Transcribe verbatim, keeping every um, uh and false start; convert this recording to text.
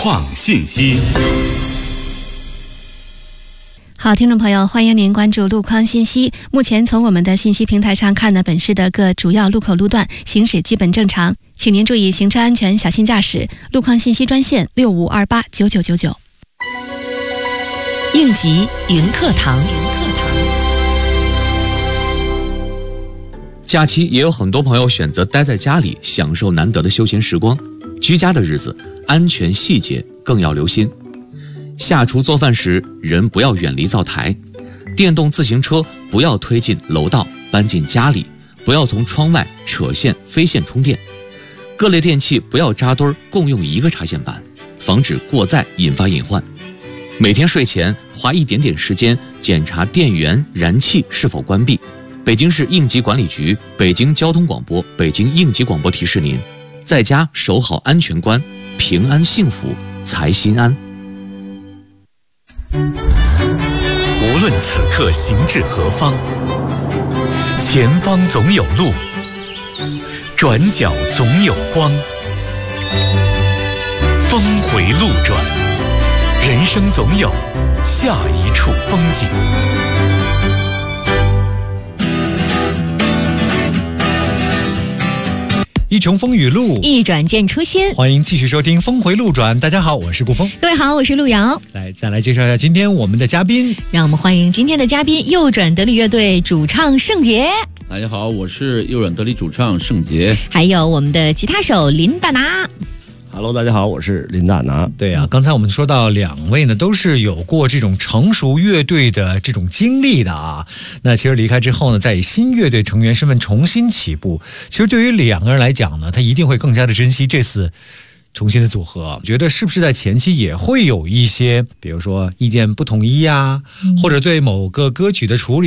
况信息。 好，听众朋友，欢迎您关注路况信息。目前从我们的信息平台上看呢，本市的各主要路口路段行驶基本正常，请您注意行车安全，小心驾驶。路况信息专线六五二八九九九九。 应急云课堂。 假期也有很多朋友选择待在家里，享受难得的休闲时光。居家的日子，安全细节更要留心。下厨做饭时，人不要远离灶台；电动自行车不要推进楼道，搬进家里；不要从窗外扯线飞线充电。各类电器不要扎堆共用一个插线板，防止过载引发隐患。每天睡前花一点点时间检查电源、燃气是否关闭。北京市应急管理局、北京交通广播、北京应急广播提示您：在家守好安全关，平安幸福才心安。 无论此刻行至何方，前方总有路，转角总有光。峰回路转，人生总有下一处风景。 一重风雨路， 一转见初心。 欢迎继续收听峰回路转。大家好，我是顾峰。 各位好，我是陆瑶。 来，再来介绍一下今天我们的嘉宾。 让我们欢迎今天的嘉宾，右转德里乐队主唱盛杰。 大家好，我是右转德里主唱盛杰。 还有我们的吉他手林大拿。 Hello， 大家好，我是林大拿。 对啊，刚才我们说到两位呢，都是有过这种成熟乐队的这种经历的啊。那其实离开之后呢，再以新乐队成员身份重新起步，其实对于两个人来讲呢，他一定会更加的珍惜这次重新的组合。觉得是不是在前期也会有一些，比如说意见不统一啊，嗯、或者对某个歌曲的处理